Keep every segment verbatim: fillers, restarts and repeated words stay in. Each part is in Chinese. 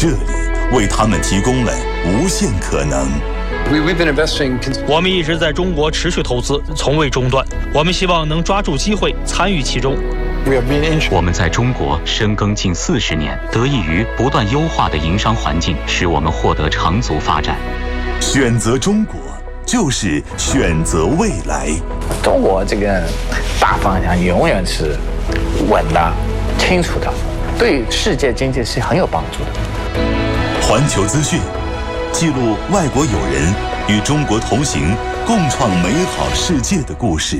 这里为他们提供了无限可能。 我们一直在中国持续投资，从未中断。我们希望能抓住机会，参与其中。 我们在中国深耕近四十年，得益于不断优化的营商环境，使我们获得长足发展。 选择中国，就是选择未来。 中国这个大方向永远是稳的、清楚的，对世界经济是很有帮助的。 环球资讯记录外国友人与中国同行，共创美好世界的故事。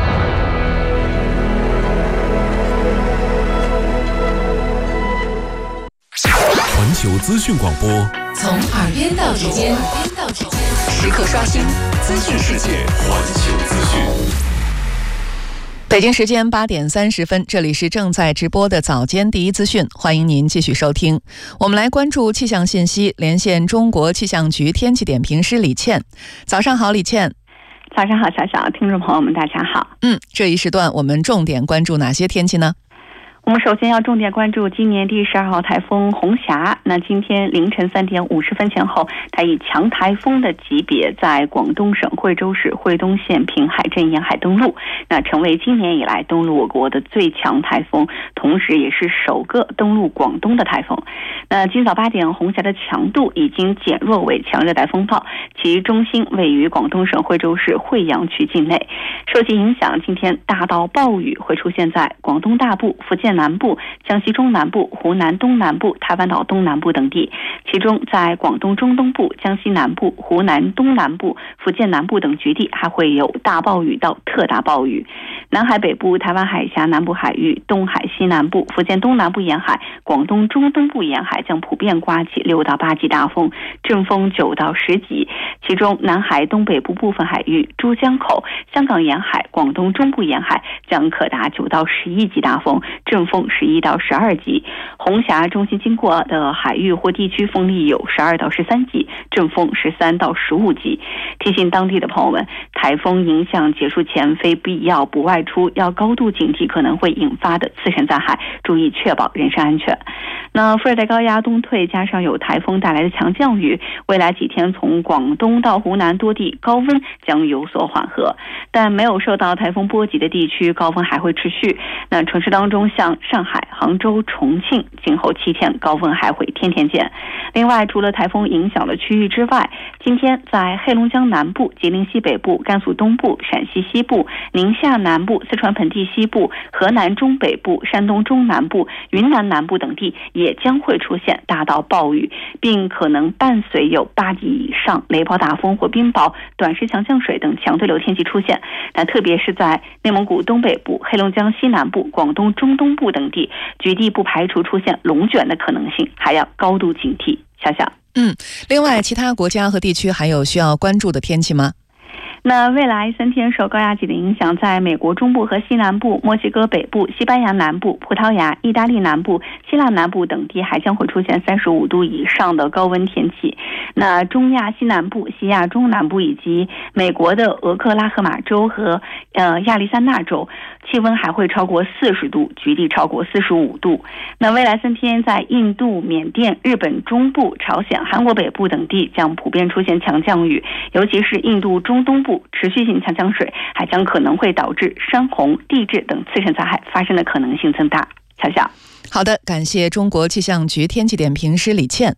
环球资讯广播， 从耳边到指尖，时刻刷新资讯世界。 环球资讯。 北京时间八点三十分，这里是正在直播的早间第一资讯，欢迎您继续收听。我们来关注气象信息，连线中国气象局天气点评师李倩。早上好，李倩。 早上好，小小，听众朋友们，大家好。 嗯，这一时段我们重点关注哪些天气呢？ 我们首先要重点关注今年第十二号台风红霞。那今天凌晨三点五十分前后，它以强台风的级别在广东省惠州市惠东县平海镇沿海登陆，那成为今年以来登陆我国的最强台风，同时也是首个登陆广东的台风。那今早八点，红霞的强度已经减弱为强热带风暴，其中心位于广东省惠州市惠阳区境内。受其影响，今天大到暴雨会出现在广东大部、福建南部、江西中南部、湖南东南部、台湾岛东南部等地，其中在广东中东部、江西南部、湖南东南部、福建南部等局地还会有大暴雨到特大暴雨。南海北部、台湾海峡南部海域、东海西南部、福建东南部沿海、广东中东部沿海将普遍刮起六到八级大风，阵风九到十级，其中南海东北部部分海域、珠江口、香港沿海、广东中部沿海将可达九到十一级大风，阵风十一到十二级。红霞中心经过的海域或地区风力有十二到十三级，阵风十三到十五级。提醒当地的朋友们，台风影响结束前非必要不外出，要高度警惕可能会引发的次生灾害，注意确保人身安全。那副热带高压东退，加上有台风带来的强降雨，未来几天从广东到湖南多地高温将有所缓和，但没有受到台风波及的地区高温还会持续。那城市当中像上海、杭州、重庆，今后七天高温还会天天见。另外，除了台风影响的区域之外，今天在黑龙江南部、吉林西北部、甘肃东部、陕西西部、宁夏南部、四川盆地西部、河南中北部、山东中南部、云南南部等地也将会出现大到暴雨，并可能伴随有八级以上雷暴大风或冰雹、短时强降水等强对流天气出现。但特别是在内蒙古东北部、黑龙江西南部、广东中东部等地，局地不排除出现龙卷的可能性，还要高度警惕。小小， 嗯，另外，其他国家和地区还有需要关注的天气吗？ 那未来三天受高压脊的影响，在美国中部和西南部、墨西哥北部、西班牙南部、葡萄牙、意大利南部、希腊南部等地还将会出现三十五度以上的高温天气。那中亚西南部、西亚中南部以及美国的俄克拉荷马州和呃亚利桑那州，气温还会超过四十度，局地超过四十五度。那未来三天，在印度、缅甸、日本中部、朝鲜、韩国北部等地将普遍出现强降雨，尤其是印度中东部持续性强降水，还将可能会导致山洪、地质等次生灾害发生的可能性增大。小小， 好的，感谢中国气象局天气点评师李倩。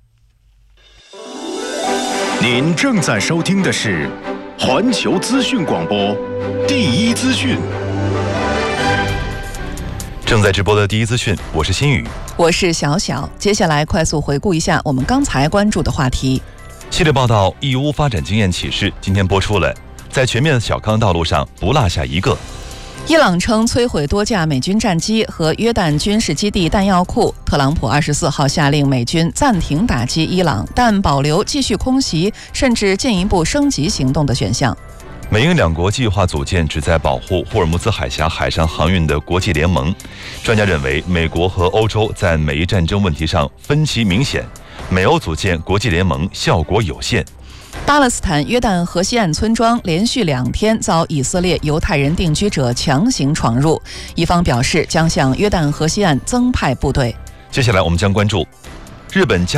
您正在收听的是环球资讯广播第一资讯。 正在直播的第一资讯，我是新宇， 我是小小。接下来快速回顾一下我们刚才关注的话题。 系列报道义乌发展经验启示今天播出了，在全面小康道路上不落下一个。 伊朗称摧毁多架美军战机和约旦军事基地弹药库。特朗普二十四号下令美军暂停打击伊朗，但保留继续空袭甚至进一步升级行动的选项。 美英两国计划组建旨在保护霍尔木兹海峡海上航运的国际联盟。专家认为，美国和欧洲在美伊战争问题上分歧明显，美欧组建国际联盟效果有限。 巴勒斯坦约旦河西岸村庄连续两天遭以色列犹太人定居者强行闯入，一方表示将向约旦河西岸增派部队。 接下来我们将关注日本加